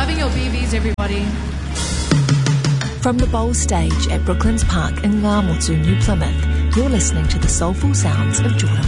Loving your BVs, everybody. From the Bowl stage at Brooklands Park in Ngā Motu, New Plymouth, you're listening to the soulful sounds of Jordan